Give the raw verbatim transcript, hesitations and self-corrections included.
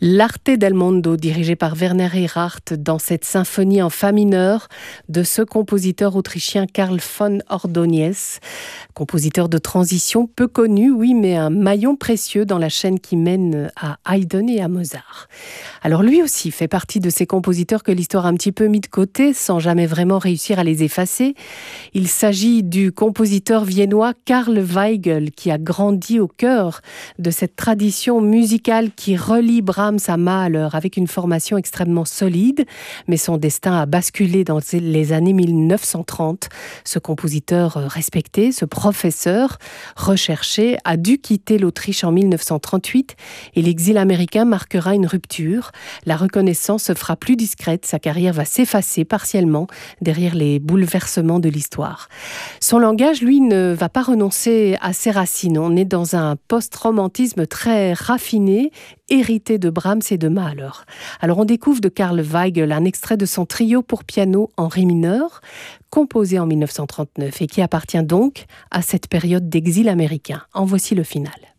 L'Arte del Mondo, dirigé par Werner Erhardt dans cette symphonie en fa mineur de ce compositeur autrichien Karl von Ordóñez, compositeur de transition peu connu, oui, mais un maillon précieux dans la chaîne qui mène à Haydn et à Mozart. Alors lui aussi fait partie de ces compositeurs que l'histoire a un petit peu mis de côté sans jamais vraiment réussir à les effacer. Il s'agit du compositeur viennois Karl Weigl qui a grandi au cœur de cette tradition musicale qui relie Brahms à Mahler avec une formation extrêmement solide, mais son destin a basculé dans les années mille neuf cent trente. Ce compositeur respecté, ce professeur recherché, a dû quitter l'Autriche en mille neuf cent trente-huit et l'exil américain marquera une rupture. La reconnaissance se fera plus discrète, sa carrière va s'effacer partiellement derrière les bouleversements de l'histoire. Son langage, lui, ne va pas renoncer à ses racines. On est dans un post-romantisme très raffiné, hérité de Brahms et de Mahler. Alors on découvre de Karl Weigl un extrait de son trio pour piano en ré mineur, composé en mille neuf cent trente-neuf et qui appartient donc à cette période d'exil américain. En voici le final.